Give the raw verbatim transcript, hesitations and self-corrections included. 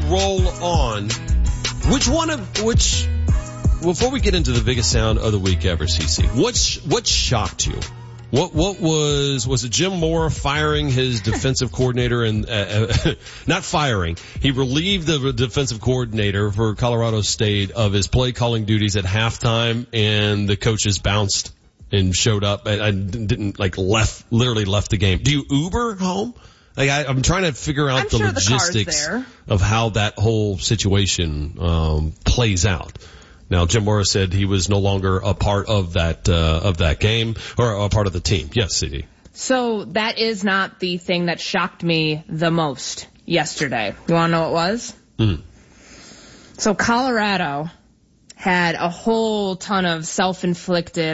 roll on. Which one of, which, before we get into the biggest sound of the week ever, CeCe, what, what shocked you? What, what was, was it Jim Mora firing his defensive coordinator and, uh, uh, not firing, he relieved the defensive coordinator for Colorado State of his play calling duties at halftime, and the coaches bounced and showed up and, and didn't, like, left, literally left the game. Do you Uber home? Like, I, I'm trying to figure out I'm the sure logistics the of how that whole situation, um, plays out. Now, Jim Mora said he was no longer a part of that, uh, of that game, or a part of the team. Yes, C D. So that is not the thing that shocked me the most yesterday. You want to know what it was? Mm. So Colorado had a whole ton of self-inflicted